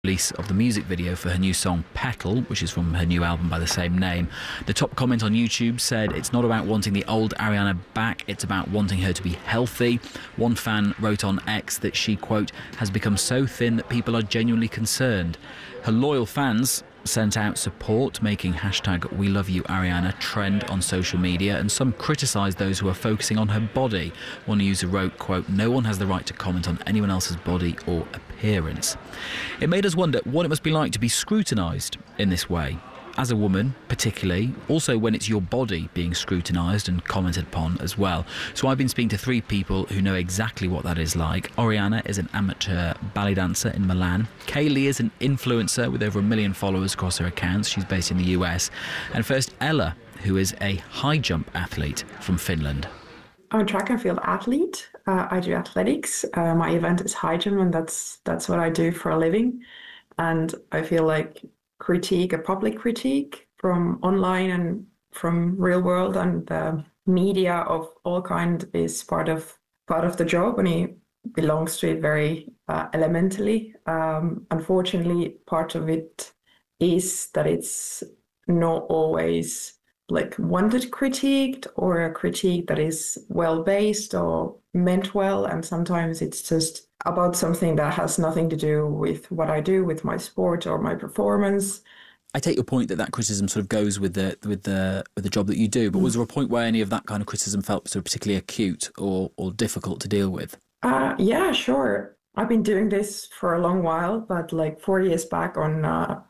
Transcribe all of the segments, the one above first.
release of the music video for her new song Petal, which is from her new album by the same name. The top comment on YouTube said it's not about wanting the old Ariana back, it's about wanting her to be healthy. One fan wrote on X that she, quote, has become so thin that people are genuinely concerned. Her loyal fans sent out support, making hashtag We Love You Ariana trend on social media, and some criticised those who are focusing on her body. One user wrote, quote, no one has the right to comment on anyone else's body or appearance. It made us wonder what it must be like to be scrutinised in this way. As a woman, particularly, also when it's your body being scrutinised and commented upon as well. So I've been speaking to three people who know exactly what that is like. Oriana is an amateur ballet dancer in Milan. Kaylee is an influencer with over 1 million followers across her accounts. She's based in the US. And first, Ella, who is a high jump athlete from Finland. I'm a track and field athlete. I do athletics. My event is high jump, and that's what I do for a living. And I feel like a public critique from online and from real world and the media of all kind is part of the job, and it belongs to it very elementally. Unfortunately, part of it is that it's not always like wanted critiqued or a critique that is well based or meant well, and sometimes it's just about something that has nothing to do with what I do, with my sport or my performance. I take your point that criticism sort of goes with the job that you do, but was there a point where any of that kind of criticism felt sort of particularly acute or difficult to deal with? Yeah, sure. I've been doing this for a long while, but like 4 years back on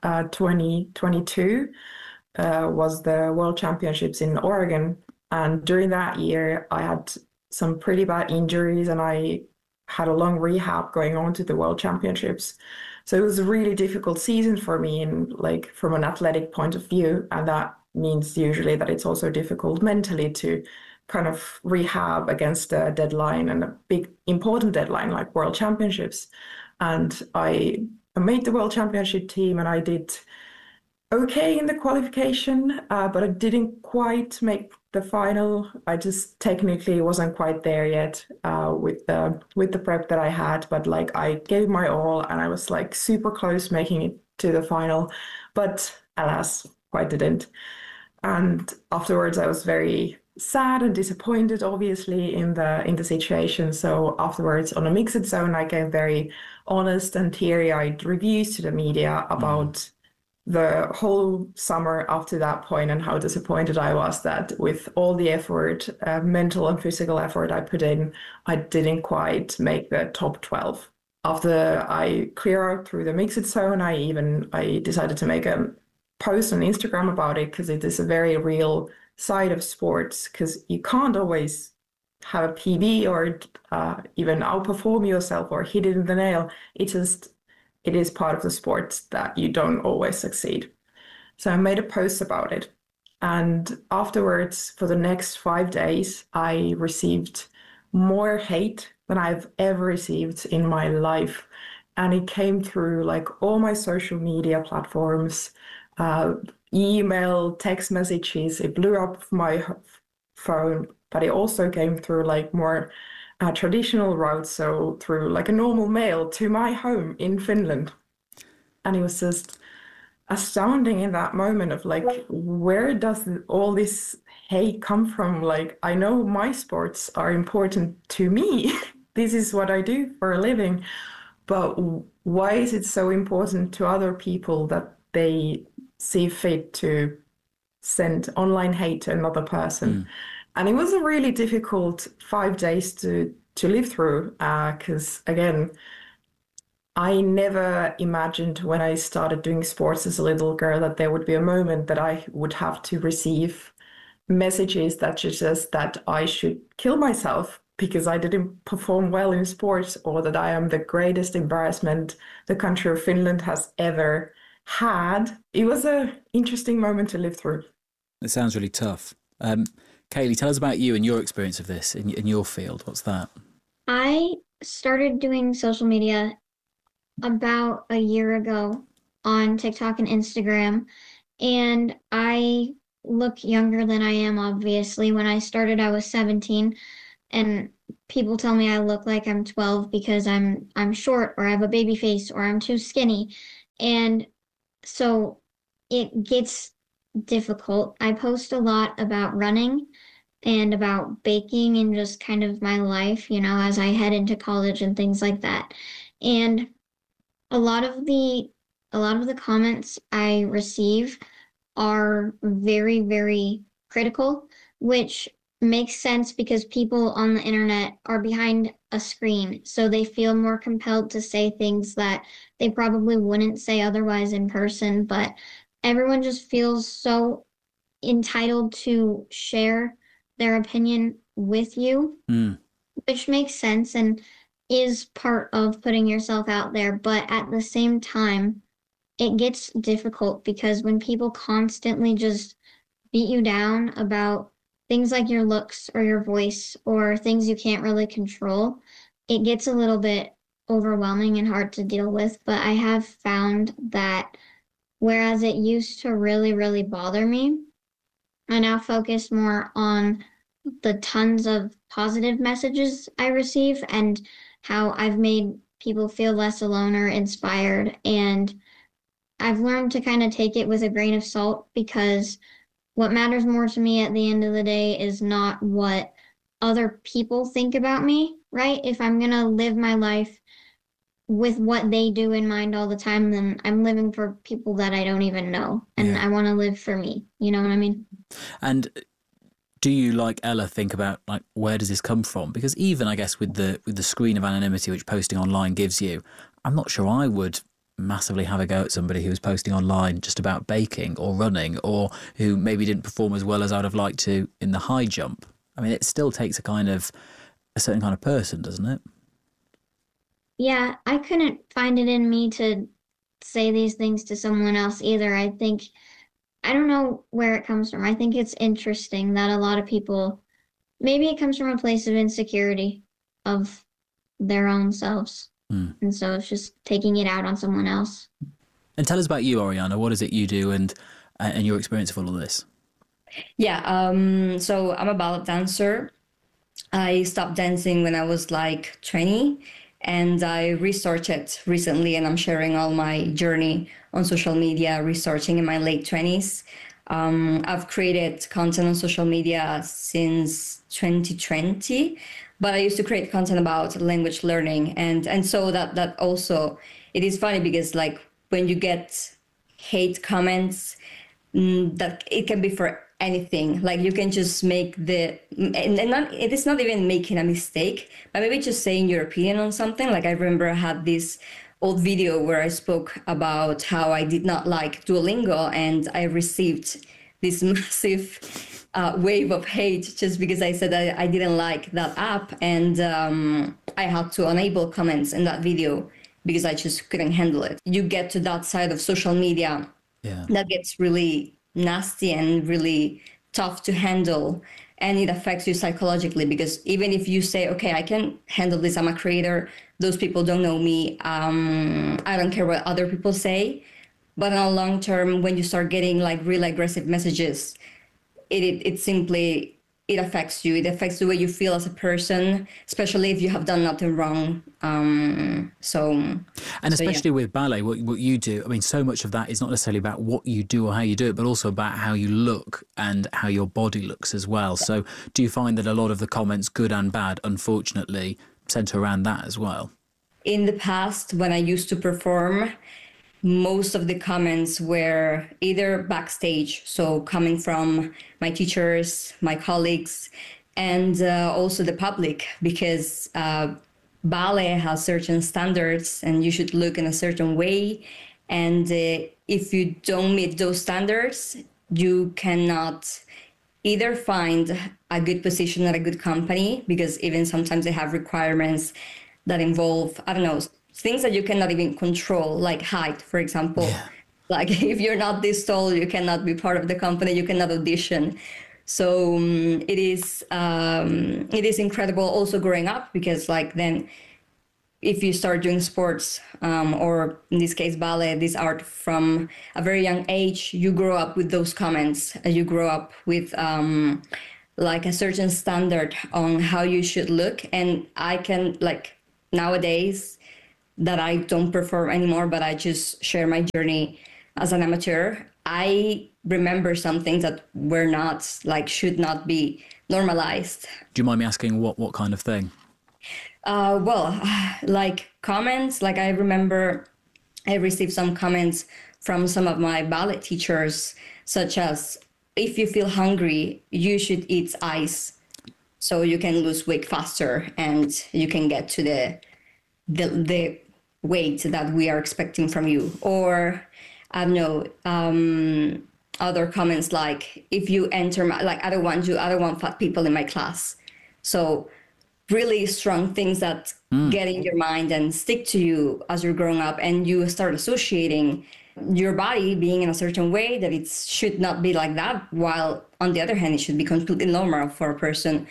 2022 was the World Championships in Oregon. And during that year, I had some pretty bad injuries, and I had a long rehab going on to the World Championships. So it was a really difficult season for me from an athletic point of view. And that means usually that it's also difficult mentally to kind of rehab against a deadline, and a big important deadline like World Championships. And I made the World Championship team, and I did okay in the qualification, but I didn't quite make the final. I just technically wasn't quite there yet with the prep that I had, but like I gave my all, and I was like super close making it to the final, but alas, quite didn't. And afterwards, I was very sad and disappointed, obviously, in the situation. So afterwards, on a mixed zone, I gave very honest and teary-eyed reviews to the media about the whole summer after that point, and how disappointed I was that with all the effort, mental and physical effort I put in, I didn't quite make the top 12. After I clear out through the mixed zone, I decided to make a post on Instagram about it, because it is a very real side of sports, because you can't always have a PB or even outperform yourself or hit it in the nail. It is part of the sport that you don't always succeed. So I made a post about it. And afterwards, for the next 5 days, I received more hate than I've ever received in my life. And it came through like all my social media platforms, email, text messages. It blew up my phone, but it also came through like more traditional routes, so through like a normal mail to my home in Finland. And it was just astounding in that moment of like, where does all this hate come from? Like, I know my sports are important to me. This is what I do for a living. But why is it so important to other people that they see fit to send online hate to another person? And it was a really difficult 5 days to live through, because again, I never imagined when I started doing sports as a little girl that there would be a moment that I would have to receive messages that suggest that I should kill myself because I didn't perform well in sports, or that I am the greatest embarrassment the country of Finland has ever had. It was an interesting moment to live through. It sounds really tough. Kaylee, tell us about you and your experience of this in your field. What's that? I started doing social media about a year ago on TikTok and Instagram, and I look younger than I am, obviously. When I started, I was 17, and people tell me I look like I'm 12 because I'm short, or I have a baby face, or I'm too skinny. And so it gets difficult. I post a lot about running and about baking and just kind of my life, as I head into college and things like that. And a lot of the a lot of the comments I receive are very, very critical, which makes sense because people on the internet are behind a screen, so they feel more compelled to say things that they probably wouldn't say otherwise in person, but everyone just feels so entitled to share their opinion with you, which makes sense and is part of putting yourself out there. But at the same time, it gets difficult because when people constantly just beat you down about things like your looks or your voice or things you can't really control, it gets a little bit overwhelming and hard to deal with. But I have found that whereas it used to really, really bother me, I now focus more on the tons of positive messages I receive and how I've made people feel less alone or inspired. And I've learned to kind of take it with a grain of salt because what matters more to me at the end of the day is not what other people think about me, right? If I'm going to live my life with what they do in mind all the time, then I'm living for people that I don't even know. And I want to live for me. You know what I mean? And do you, like Ella, think about like where does this come from? Because even I guess with the screen of anonymity which posting online gives you, I'm not sure I would massively have a go at somebody who was posting online just about baking or running, or who maybe didn't perform as well as I'd have liked to in the high jump. I mean, it still takes a certain kind of person, doesn't it? Yeah, I couldn't find it in me to say these things to someone else either. I don't know where it comes from. I think it's interesting that a lot of people, maybe it comes from a place of insecurity of their own selves. And so it's just taking it out on someone else. And tell us about you, Oriana. What is it you do and your experience of all of this? Yeah, so I'm a ballet dancer. I stopped dancing when I was like 20, and I researched it recently, and I'm sharing all my journey on social media, researching in my late 20s. I've created content on social media since 2020, but I used to create content about language learning. And so that also, it is funny because like when you get hate comments, that it can be for anything. Like you can just make it is not even making a mistake, but maybe just saying your opinion on something. Like I remember I had this old video where I spoke about how I did not like Duolingo, and I received this massive wave of hate just because I said I didn't like that app, and I had to enable comments in that video because I just couldn't handle it. You get to that side of social media that gets really nasty and really tough to handle, and it affects you psychologically because even if you say, okay, I can handle this, I'm a creator, those people don't know me, I don't care what other people say. But in the long term, when you start getting like really aggressive messages, it simply, it affects you. It affects the way you feel as a person, especially if you have done nothing wrong. And especially with ballet, what you do, I mean, so much of that is not necessarily about what you do or how you do it, but also about how you look and how your body looks as well. So do you find that a lot of the comments, good and bad, unfortunately, center around that as well? In the past, when I used to perform, most of the comments were either backstage, so coming from my teachers, my colleagues, and also the public, because ballet has certain standards and you should look in a certain way. And if you don't meet those standards, you cannot either find a good position at a good company, because even sometimes they have requirements that involve, I don't know, things that you cannot even control, like height, for example. Yeah. Like if you're not this tall, you cannot be part of the company, you cannot audition. So it is incredible also growing up, because like then if you start doing sports or in this case ballet, this art, from a very young age, you grow up with those comments. You grow up with like a certain standard on how you should look. And I can, like, nowadays that I don't perform anymore, but I just share my journey as an amateur, I remember some things that were not, like, should not be normalized. Do you mind me asking what kind of thing? Well, like comments, like I remember I received some comments from some of my ballet teachers, such as, if you feel hungry, you should eat ice so you can lose weight faster and you can get to the weight that we are expecting from you. Or I don't know, other comments like, if you enter my, like, I don't want fat people in my class. So really strong things that get in your mind and stick to you as you're growing up, and you start associating your body being in a certain way that it should not be like that, while on the other hand, it should be completely normal for a person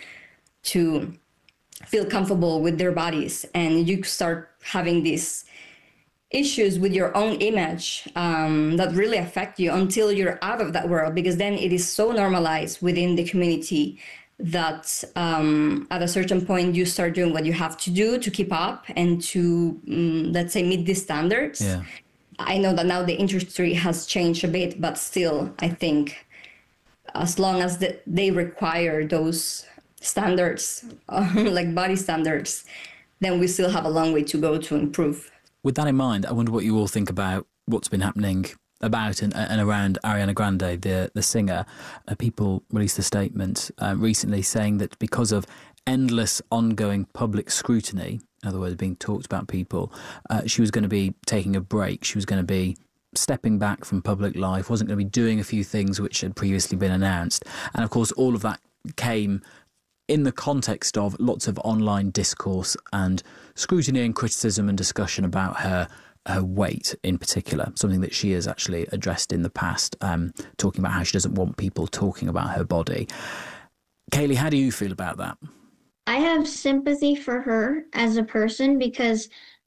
to feel comfortable with their bodies. And you start having these issues with your own image that really affect you until you're out of that world, because then it is so normalized within the community that at a certain point you start doing what you have to do to keep up and to, let's say, meet these standards. Yeah. I know that now the industry has changed a bit, but still, I think as long as they require those standards, like body standards, then we still have a long way to go to improve. With that in mind, I wonder what you all think about what's been happening about and around Ariana Grande, the singer. People released a statement recently saying that because of endless ongoing public scrutiny, in other words, being talked about people, she was going to be taking a break. She was going to be stepping back from public life, wasn't going to be doing a few things which had previously been announced. And of course, all of that came in the context of lots of online discourse and scrutiny and criticism and discussion about her weight in particular, something that she has actually addressed in the past, talking about how she doesn't want people talking about her body. Kaylee, how do you feel about that? I have sympathy for her as a person, because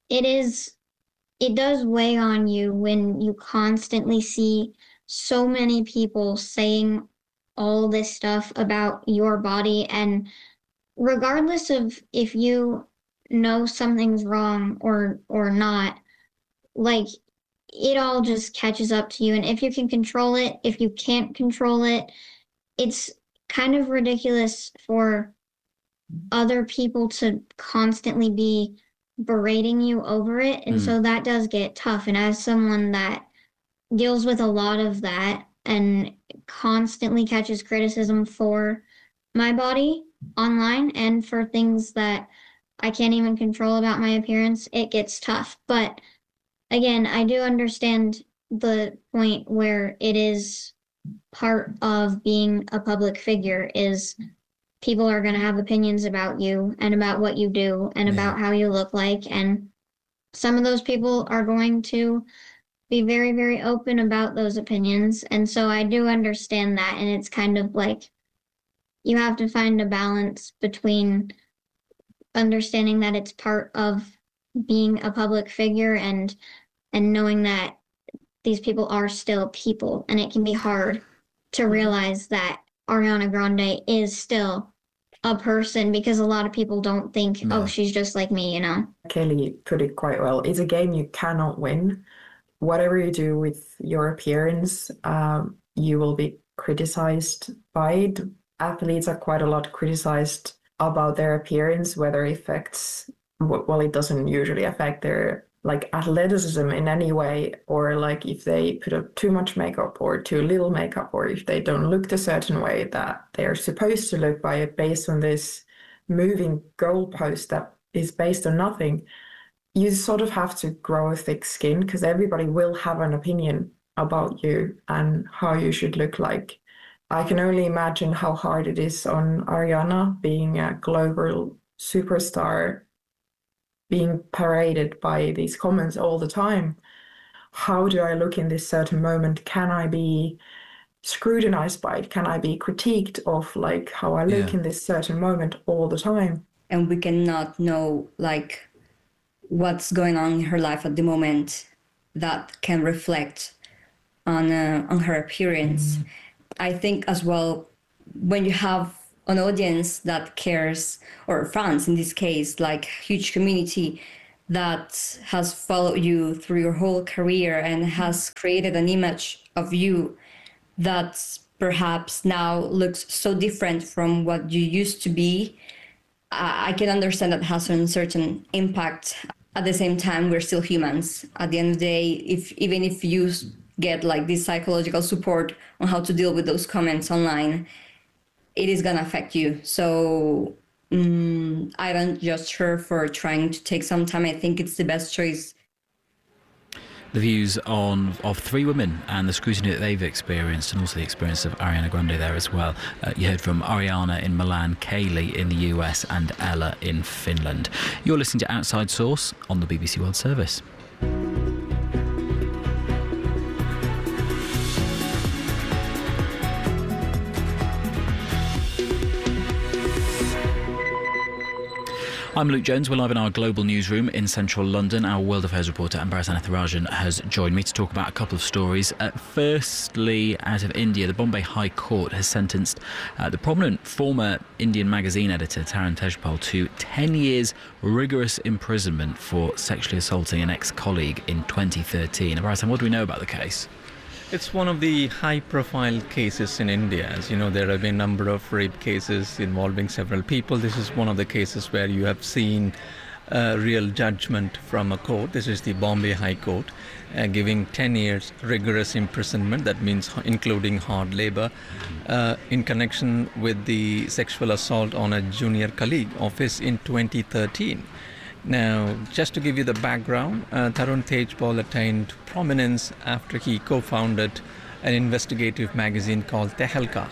it does weigh on you when you constantly see so many people saying all this stuff about your body. And regardless of if you know something's wrong or not, like, it all just catches up to you. And if you can control it, if you can't control it, it's kind of ridiculous for other people to constantly be berating you over it. And so that does get tough. And as someone that deals with a lot of that and constantly catches criticism for my body online and for things that I can't even control about my appearance, it gets tough. But again, I do understand the point where it is part of being a public figure is people are going to have opinions about you and about what you do and about how you look like. And some of those people are going to be very, very open about those opinions. And so I do understand that. And it's kind of like you have to find a balance between understanding that it's part of being a public figure and knowing that these people are still people. And it can be hard to realize that Ariana Grande is still a person, because a lot of people don't think, oh, she's just like me, you know? Kelly put it quite well. It's a game you cannot win. Whatever you do with your appearance, you will be criticized by it. Athletes are quite a lot criticized about their appearance, whether it affects, well, it doesn't usually affect their like athleticism in any way, or like if they put up too much makeup or too little makeup, or if they don't look the certain way that they're supposed to look by it based on this moving goalpost that is based on nothing. You sort of have to grow a thick skin, because everybody will have an opinion about you and how you should look like. I can only imagine how hard it is on Ariana, being a global superstar, being paraded by these comments all the time. How do I look in this certain moment? Can I be scrutinized by it? Can I be critiqued of like how I look in this certain moment all the time? And we cannot know like what's going on in her life at the moment that can reflect on her appearance. I think as well, when you have an audience that cares, or fans in this case, like huge community, that has followed you through your whole career and has created an image of you that perhaps now looks so different from what you used to be, I can understand that has a certain impact. At the same time, we're still humans. At the end of the day, even if you get like this psychological support on how to deal with those comments online, it is going to affect you. So I don't judge her for trying to take some time. I think it's the best choice. The views of three women and the scrutiny that they've experienced, and also the experience of Ariana Grande there as well. You heard from Ariana in Milan, Kaylee in the US, and Ella in Finland. You're listening to Outside Source on the BBC World Service. I'm Luke Jones. We're live in our global newsroom in central London. Our World Affairs reporter Ambaras Anitharajan has joined me to talk about a couple of stories. Firstly, out of India, the Bombay High Court has sentenced the prominent former Indian magazine editor Taran Tejpal to 10 years rigorous imprisonment for sexually assaulting an ex-colleague in 2013. Ambaras, what do we know about the case? It's one of the high-profile cases in India. As you know, there have been a number of rape cases involving several people. This is one of the cases where you have seen real judgment from a court. This is the Bombay High Court, giving 10 years rigorous imprisonment. That means including hard labor, in connection with the sexual assault on a junior colleague of his in 2013. Now, just to give you the background, Tarun Tejpal attained prominence after he co-founded an investigative magazine called Tehelka.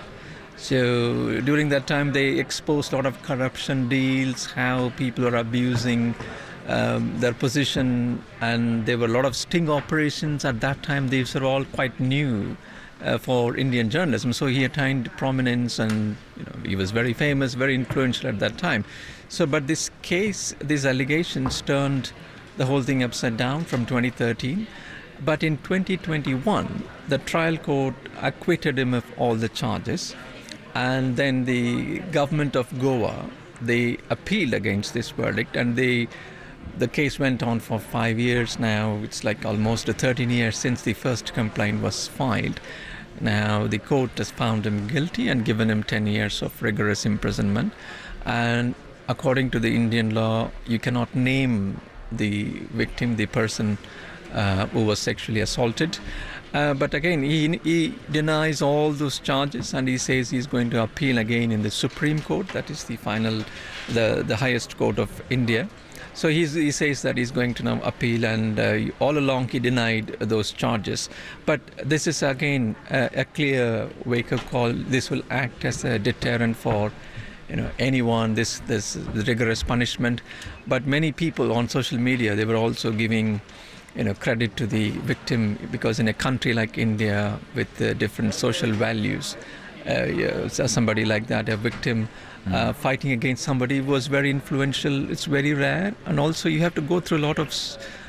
So during that time, they exposed a lot of corruption deals, how people are abusing their position, and there were a lot of sting operations. At that time, these were all quite new for Indian journalism. So he attained prominence, and he was very famous, very influential at that time. So, but this case, these allegations turned the whole thing upside down from 2013. But in 2021, the trial court acquitted him of all the charges. And then the government of Goa, they appealed against this verdict, and the case went on for 5 years now. It's like almost 13 years since the first complaint was filed. Now, the court has found him guilty and given him 10 years of rigorous imprisonment. And according to the Indian law, you cannot name the victim, the person who was sexually assaulted. But again, he denies all those charges, and he says he's going to appeal again in the Supreme Court. That is the final, the highest court of India. So he says that he's going to now appeal, and all along he denied those charges. But this is again a clear wake-up call. This will act as a deterrent for anyone, this rigorous punishment. But many people on social media, they were also giving credit to the victim, because in a country like India with different social values, somebody like that, a victim fighting against somebody who was very influential, it's very rare. And also you have to go through a lot of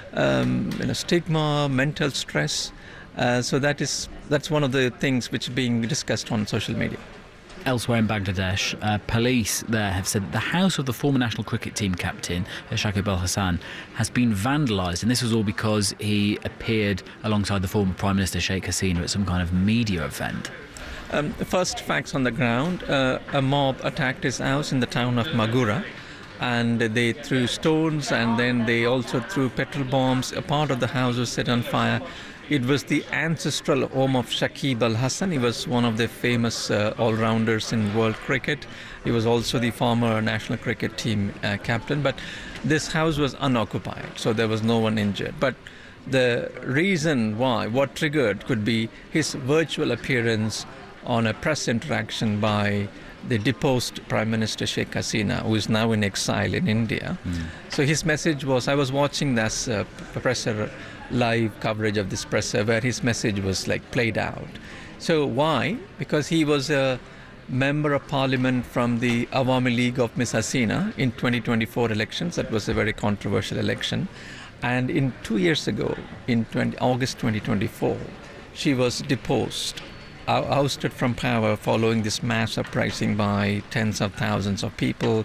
stigma, mental stress. So that's one of the things which is being discussed on social media. Elsewhere in Bangladesh, police there have said that the house of the former national cricket team captain, Shakib Al Hasan, has been vandalised. And this was all because he appeared alongside the former Prime Minister Sheikh Hasina at some kind of media event. First facts on the ground, a mob attacked his house in the town of Magura, and they threw stones, and then they also threw petrol bombs. A part of the house was set on fire. It was the ancestral home of Shakib Al Hasan. He was one of the famous all-rounders in world cricket. He was also the former national cricket team captain. But this house was unoccupied, so there was no one injured. But the reason why, what triggered, could be his virtual appearance on a press interaction by the deposed Prime Minister Sheikh Hasina, who is now in exile in India. So his message was, I was watching this presser live coverage of this presser where his message was like played out. So why? Because he was a member of parliament from the Awami League of Miss Hasina in 2024 elections. That was a very controversial election. And in 2 years ago, in August 2024, she was deposed, ousted from power following this mass uprising by tens of thousands of people.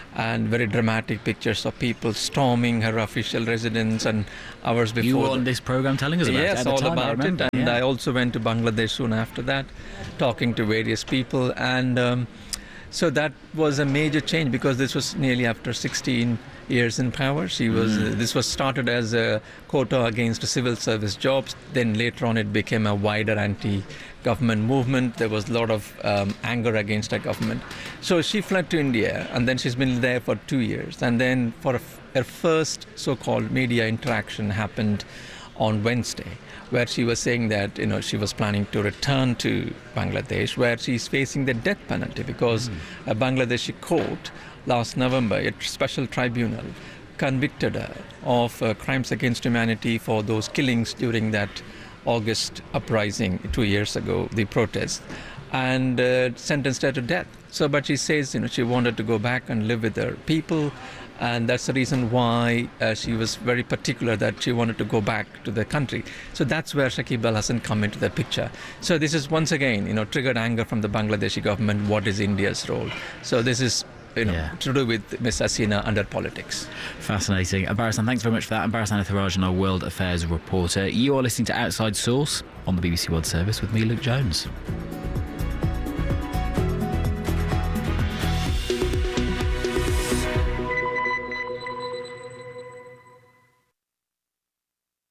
and very dramatic pictures of people storming her official residence. And hours before, you were on this program telling us about it. Yes, at the all time, about it. And yeah. I also went to Bangladesh soon after that, talking to various people. And so that was a major change, because this was nearly after 16 years in power. This was started as a quota against civil service jobs. Then later on it became a wider anti-government movement. There was a lot of anger against the government. So she fled to India, and then she's been there for 2 years. And then her first so-called media interaction happened on Wednesday, where she was saying that she was planning to return to Bangladesh, where she's facing the death penalty, because a Bangladeshi court last November, a special tribunal, convicted her of crimes against humanity for those killings during that August uprising 2 years ago, the protest, and sentenced her to death. So, but she says, she wanted to go back and live with her people. And that's the reason why she was very particular that she wanted to go back to the country. So that's where Shakib Al Hasan come into the picture. So this is once again, triggered anger from the Bangladeshi government. What is India's role? So this is, to do with Miss Hasina under politics. Fascinating. Barasan, thanks very much for that. Barasan Ethirajan, our World Affairs reporter. You are listening to Outside Source on the BBC World Service with me, Luke Jones.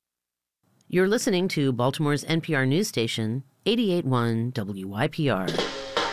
You're listening to Baltimore's NPR news station, 88.1 WYPR.